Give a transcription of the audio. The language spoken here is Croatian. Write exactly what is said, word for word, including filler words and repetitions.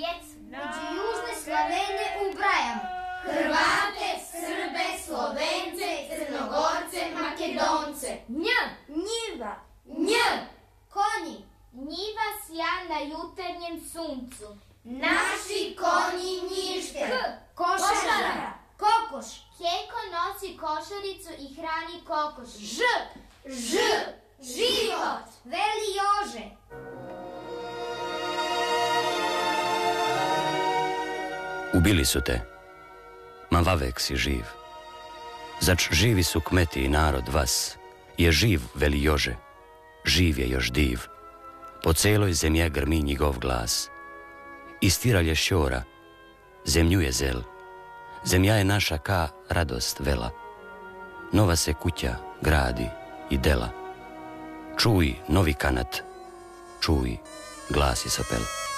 djecu. Među južne Slavene ubrajam Hrvate, Srbe, Slovence, Crnogorce, Makedonce. Nj, njiva, nj, konji. Njiva sja na jutarnjem suncu. Naši konji njište. K, košara, kokoš. Keko nosi košaricu i hrani kokoš. Ž, ž, život. Veli Jože. Ubili su te, ma vavek si živ. Zač živi su kmeti i narod vas, je živ, veli Jože, živ je još div. Po celoj zemlje grmi njegov glas. Istiralje šjora, zemlju je zel. Zemlja je naša ka radost vela. Nova se kuća gradi i dela. Čuj, novi kanat, čuj, glasi sopel.